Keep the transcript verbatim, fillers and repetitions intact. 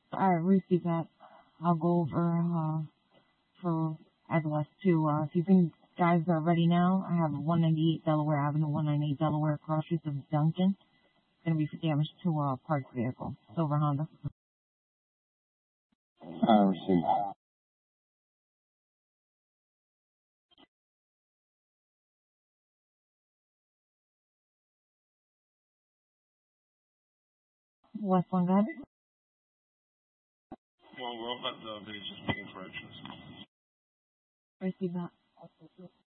I received that. I'll go over uh, for address too. Uh, if you think guys are ready now, I have one ninety-eight Delaware Avenue, one ninety-eight Delaware, cross streets of Duncan. It's going to be for damage to a parked vehicle. Silver Honda. I received. West one, guys. Well, we're all about the just making corrections. Receive that.